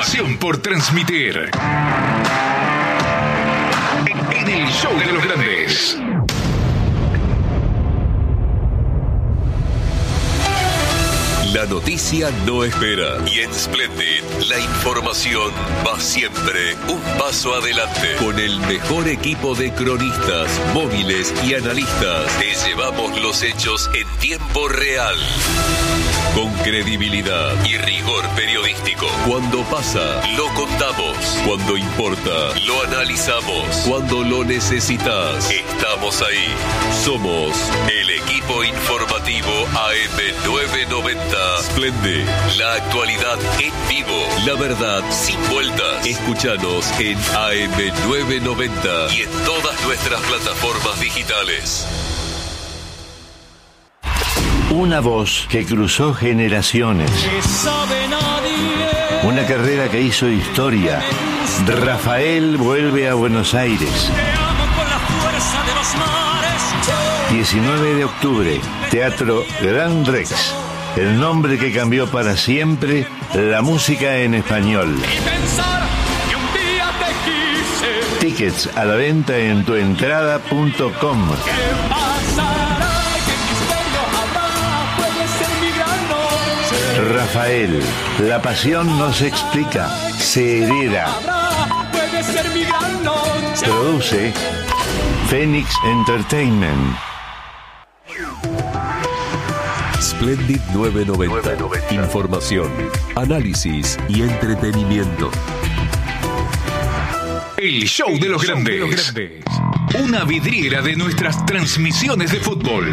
pasión por transmitir. En el show de los grandes. La noticia no espera y en Splendid la información va siempre un paso adelante. Con el mejor equipo de cronistas, móviles y analistas, te llevamos los hechos en tiempo real. Con credibilidad y rigor periodístico. Cuando pasa, lo contamos. Cuando importa, lo analizamos. Cuando lo necesitas, estamos ahí. Somos el equipo informativo AM990. Splendid, la actualidad en vivo, la verdad sin vueltas. Escúchanos en AM990 y en todas nuestras plataformas digitales. Una voz que cruzó generaciones. Una carrera que hizo historia. Rafael vuelve a Buenos Aires. 19 de octubre, Teatro Gran Rex. El nombre que cambió para siempre la música en español. Tickets a la venta en tuentrada.com. Rafael, la pasión no se explica, se hereda. Produce Phoenix Entertainment. Splendid 990. Información, análisis y entretenimiento. El show de los grandes. Una vidriera de nuestras transmisiones de fútbol.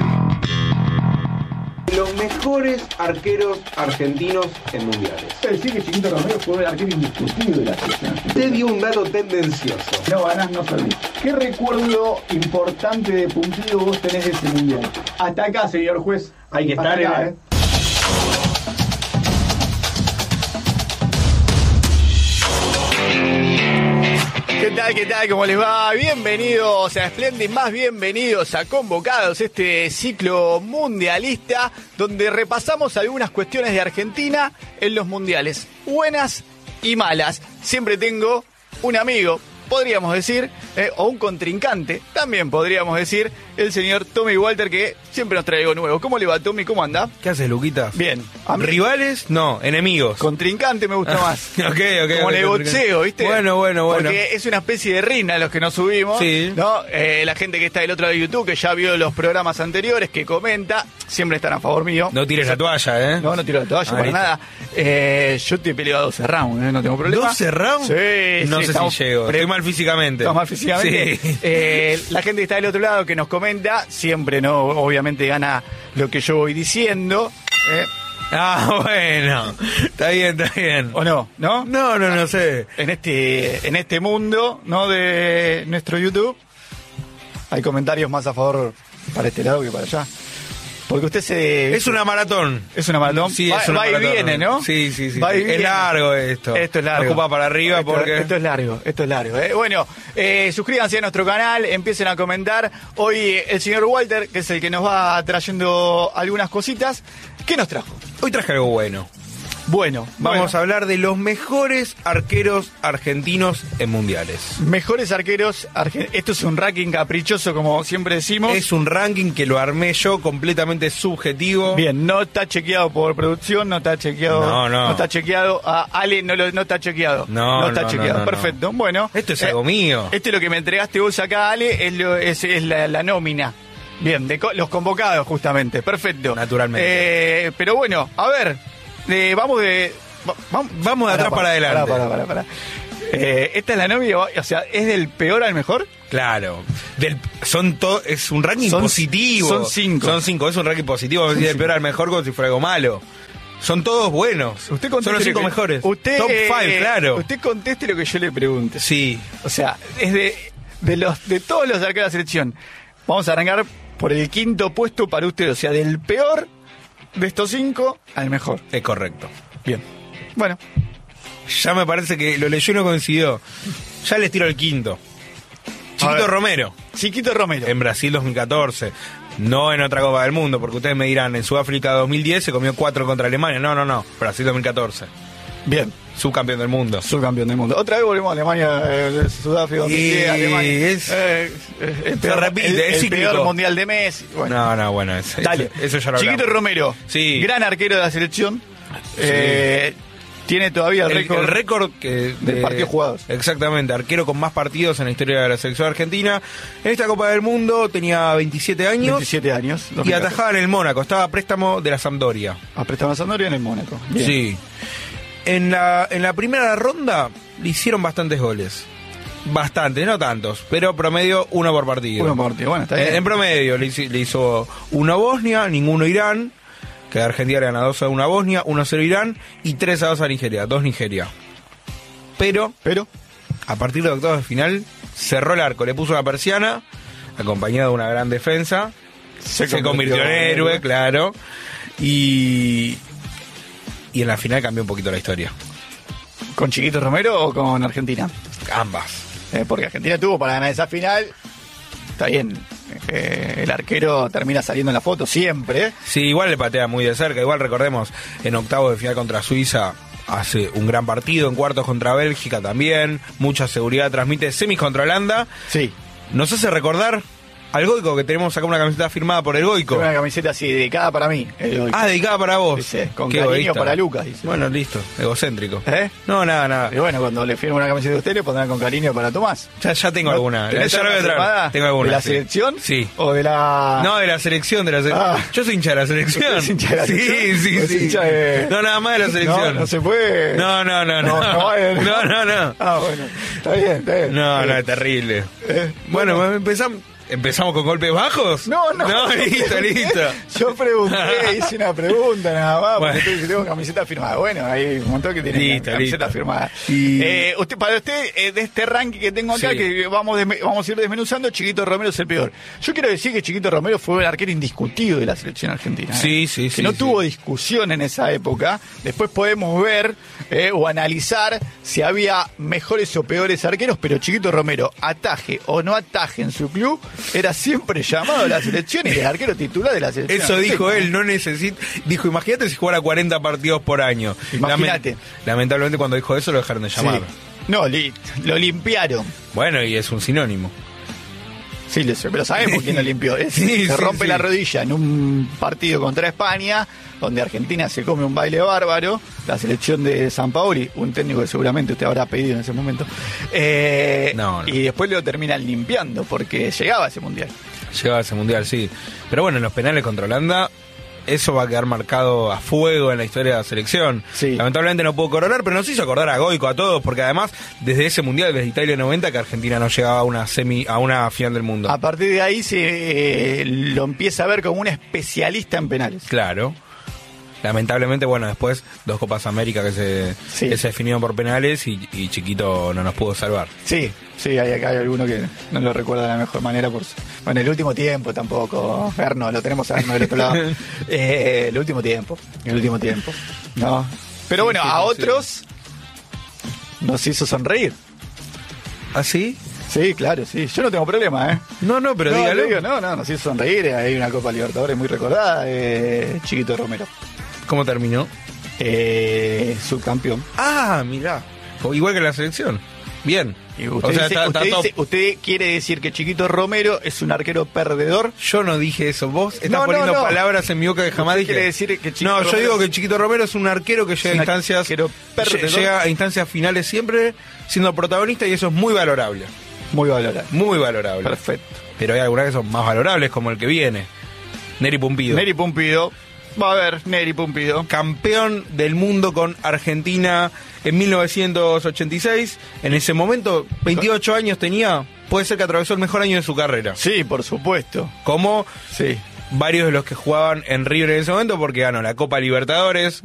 Los mejores arqueros argentinos en mundiales. Es decir, que Chiquito Romero fue el arquero indiscutible de la selección. Te dio un dato tendencioso. No ganás, no perdís. ¿Qué recuerdo importante de puntillo vos tenés de ese mundial? Hasta acá, señor juez. Hay que estar acá, en... ¿Qué tal? ¿Cómo les va? Bienvenidos a Splendid, más bienvenidos a Convocados, este ciclo mundialista donde repasamos algunas cuestiones de Argentina en los mundiales, buenas y malas. Siempre tengo un amigo, podríamos decir, o un contrincante, también podríamos decir, el señor Tommy Walter, que siempre nos trae algo nuevo. ¿Cómo le va, Tommy? ¿Cómo anda? ¿Qué haces, Luquita? Bien. ¿Rivales? No, enemigos. Contrincante me gusta más. Ok. Como en el boxeo, ¿viste? Bueno. Porque es una especie de ring a los que nos subimos. Sí. ¿No? La gente que está del otro lado de YouTube, que ya vio los programas anteriores, que comenta, siempre están a favor mío. No tires la toalla, ¿eh? No tiro la toalla para nada. Yo te he peleado 12 rounds, no tengo problema. ¿12 rounds? Sí. No sé si llego. Estoy mal físicamente. ¿Estás mal físicamente? Sí. La gente que está del otro lado, que nos comenta, siempre, ¿no? Obviamente gana lo que yo voy diciendo. Bueno, está bien. ¿O no? ¿No? No sé. En este mundo, ¿no? De nuestro YouTube, hay comentarios más a favor para este lado que para allá. Porque usted se... Es una maratón. ¿Es una maratón? Sí, es una maratón. Va y viene, ¿no? Sí. Va y viene. Es largo esto. Esto es largo. Ocupa para arriba porque... Esto es largo. Bueno, suscríbanse a nuestro canal, empiecen a comentar. Hoy el señor Walter, que es el que nos va trayendo algunas cositas. ¿Qué nos trajo? Hoy traje algo bueno. Vamos a hablar de los mejores arqueros argentinos en mundiales. Mejores arqueros Esto es un ranking caprichoso, como siempre decimos. Es un ranking que lo armé yo, completamente subjetivo. Bien, no está chequeado por producción, no está chequeado. No está chequeado. Ale no está chequeado. No está chequeado. No. Perfecto. Bueno. Esto es algo mío. Esto es lo que me entregaste vos acá, Ale, es la nómina. Bien, de los convocados, justamente. Perfecto. Naturalmente. Pero bueno, a ver. Vamos de atrás para adelante. Para. Esta es la nómina, o sea, ¿es del peor al mejor? Claro. Es un ranking positivo. Son 5. Es un ranking positivo. Son del peor al mejor como si fuera algo malo. Son todos buenos. Son los 5 mejores. Top 5, claro. Usted conteste lo que yo le pregunte. Sí. O sea, es de todos los arqueros de la selección. Vamos a arrancar por el quinto puesto para usted. O sea, del peor de estos 5 al mejor. Es correcto. Bien. Bueno. Ya me parece que lo leyó y no coincidió. Ya les tiro el quinto. Chiquito Romero. En Brasil 2014. No en otra Copa del Mundo, porque ustedes me dirán, en Sudáfrica 2010 se comió 4 contra Alemania. No. Brasil 2014. Bien. Subcampeón del mundo. Subcampeón del mundo. Otra vez volvemos a Alemania, Sudáfrica, Alemania. Se repite, es el peor mundial de Messi. Bueno. No, bueno, eso ya lo hablamos. Chiquito Romero, sí. Gran arquero de la selección. Sí. Tiene todavía el récord de partidos jugados. Exactamente, arquero con más partidos en la historia de la selección argentina. En esta Copa del Mundo tenía 27 años. 27 años. 2014. Y atajaba en el Mónaco, estaba a préstamo de la Sampdoria. A préstamo de la Sampdoria en el Mónaco. Bien. Sí. En la primera ronda le hicieron bastantes goles. Bastantes, no tantos, pero promedio uno por partido. Uno por partido, bueno, está bien. En promedio le hizo uno Bosnia, ninguno Irán, que Argentina le gana 2-1 a Bosnia, 1-0 Irán y 3-2 a Nigeria, 2 Nigeria. Pero, a partir de octavos de final, cerró el arco, le puso una persiana, acompañado de una gran defensa, se convirtió en héroe, claro, y en la final cambió un poquito la historia. ¿Con Chiquito Romero o con Argentina? Ambas. Porque Argentina tuvo para ganar esa final. Está bien, el arquero termina saliendo en la foto siempre. Sí, igual le patea muy de cerca. Igual recordemos, en octavos de final contra Suiza hace un gran partido, en cuartos contra Bélgica también, mucha seguridad, transmite semis contra Holanda. Sí. Nos hace recordar al Goico, que tenemos acá una camiseta firmada por el Goico. Una camiseta así, dedicada para mí. Dedicada para vos. Dice, con qué cariño egoísta. para Lucas, dice. Bueno, listo, egocéntrico. No, nada. Y bueno, cuando le firmo una camiseta de usted, le pondrán con cariño para Tomás. Ya tengo alguna. ¿Tenés Ya la voy a traer. Tengo alguna. ¿De la selección? Sí. ¿O de la...? No, de la selección, Yo soy hincha de la selección. ¿Usted es hincha de la selección? Sí. Hincha de... No, nada más de la selección. No se puede. No. No. Ah, bueno. Está bien. No, es terrible. Bueno, ¿Empezamos con golpes bajos? No, listo. Yo pregunté, hice una pregunta nada más, porque tengo camiseta firmada. Bueno, hay un montón que tiene camiseta firmada. Para usted, de este ranking que tengo acá, que vamos a ir desmenuzando, Chiquito Romero es el peor. Yo quiero decir que Chiquito Romero fue el arquero indiscutido de la selección argentina. Sí. Que no tuvo discusión en esa época. Después podemos ver o analizar si había mejores o peores arqueros, pero Chiquito Romero, ataje o no ataje en su club, era siempre llamado a la selección y el arquero titular de la selección. Eso dijo él, no necesita. Dijo, imagínate si jugara 40 partidos por año. Imagínate. Lamentablemente cuando dijo eso lo dejaron de llamar. Sí. No, lo limpiaron. Bueno, y es un sinónimo. Sí, pero sabemos quién lo limpió. Se rompe la rodilla en un partido contra España, donde Argentina se come un baile bárbaro, la selección de Sampaoli, un técnico que seguramente usted habrá pedido en ese momento, no. Y después lo terminan limpiando, porque llegaba a ese mundial. Sí. Pero bueno, en los penales contra Holanda, eso va a quedar marcado a fuego en la historia de la selección. Sí. Lamentablemente no pudo coronar, pero nos hizo acordar a Goico, a todos, porque además, desde ese mundial, desde Italia 90, que Argentina no llegaba a una final del mundo. A partir de ahí se lo empieza a ver como un especialista en penales. Claro. Lamentablemente, bueno, después 2 Copas América que se definieron por penales y Chiquito no nos pudo salvar. Sí, hay alguno que no lo recuerda de la mejor manera. Bueno, el último tiempo tampoco. Lo tenemos a Erno del otro lado. El último tiempo. No. Pero bueno, a otros nos hizo sonreír. ¿Ah, sí? Sí, claro, sí. Yo no tengo problema, No, pero dígalo. No, nos hizo sonreír. Hay una Copa Libertadores muy recordada, Chiquito Romero. ¿Cómo terminó? Subcampeón. Ah, mirá. Igual que la selección. Bien. ¿Usted quiere decir que Chiquito Romero es un arquero perdedor? Yo no dije eso. Vos estás poniendo palabras en mi boca que jamás dije. ¿Quiere decir que yo digo que Chiquito Romero es un arquero que llega a instancias finales siempre siendo protagonista, y eso es muy valorable. Muy valorable. Perfecto. Pero hay algunas que son más valorables, como el que viene. Neri Pumpido. Va a ver, Neri Pumpido. Campeón del mundo con Argentina en 1986. En ese momento, 28 años tenía. Puede ser que atravesó el mejor año de su carrera. Sí, por supuesto. Como varios de los que jugaban en River en ese momento, porque ganó la Copa Libertadores,